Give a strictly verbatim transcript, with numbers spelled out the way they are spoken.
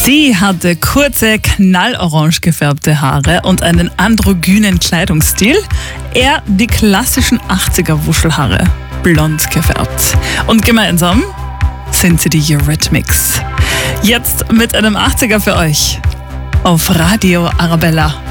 Sie hatte kurze, knallorange gefärbte Haare und einen androgynen Kleidungsstil. Er die klassischen achtziger-Wuschelhaare, blond gefärbt. Und gemeinsam sind sie die Eurythmics. Jetzt mit einem achtziger für euch auf Radio Arabella.